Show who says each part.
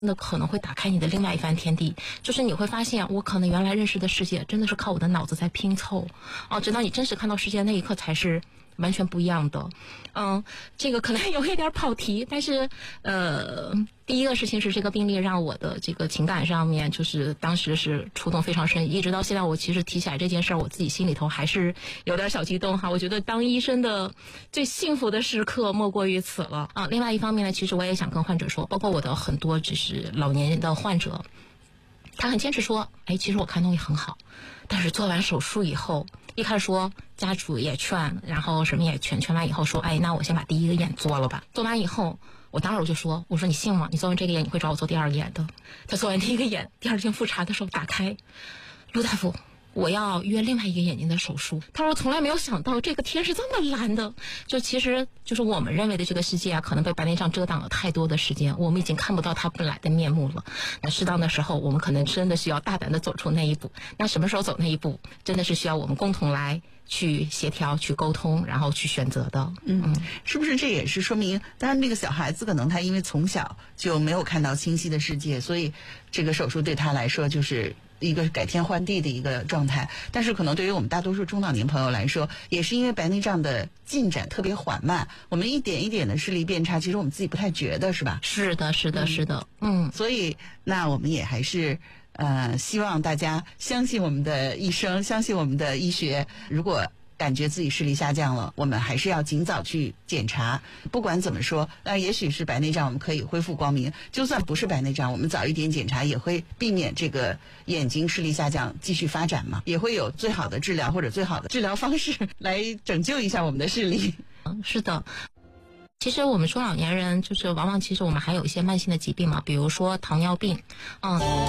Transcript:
Speaker 1: 那可能会打开你的另外一番天地，就是你会发现，我可能原来认识的世界真的是靠我的脑子在拼凑，直到你真实看到世界那一刻才是完全不一样的。这个可能有一点跑题，但是第一个事情是这个病例让我的这个情感上面就是当时是触动非常深，一直到现在我其实提起来这件事儿，我自己心里头还是有点小激动哈。我觉得当医生的最幸福的时刻莫过于此了啊。另外一方面呢，其实我也想跟患者说，包括我的很多就是老年的患者，他很坚持说，其实我看东西很好，但是做完手术以后，一开始说家属也劝，然后什么也劝完以后说，那我先把第一个眼做了吧。做完以后，我当时我就说，我说你信吗？你做完这个眼，你会找我做第二个眼的。他做完第一个眼，第二天复查的时候打开，陆大夫，我要约另外一个眼睛的手术。他说从来没有想到这个天是这么蓝的，就其实就是我们认为的这个世界可能被白内障遮挡了太多的时间，我们已经看不到它本来的面目了。那适当的时候，我们可能真的需要大胆的走出那一步。那什么时候走那一步，真的是需要我们共同来去协调、去沟通，然后去选择的。
Speaker 2: 是不是这也是说明，当然那个小孩子可能他因为从小就没有看到清晰的世界，所以这个手术对他来说就是一个改天换地的一个状态。但是可能对于我们大多数中老年朋友来说，也是因为白内障的进展特别缓慢，我们一点一点的视力变差，其实我们自己不太觉得，是吧？
Speaker 1: 是的，是的，是的。
Speaker 2: 所以那我们也还是希望大家相信我们的医生，相信我们的医学。如果感觉自己视力下降了，我们还是要尽早去检查。不管怎么说，也许是白内障，我们可以恢复光明；就算不是白内障，我们早一点检查也会避免这个眼睛视力下降继续发展嘛，也会有最好的治疗或者最好的治疗方式来拯救一下我们的视力。
Speaker 1: 是的。其实我们中老年人就是往往其实我们还有一些慢性的疾病嘛，比如说糖尿病。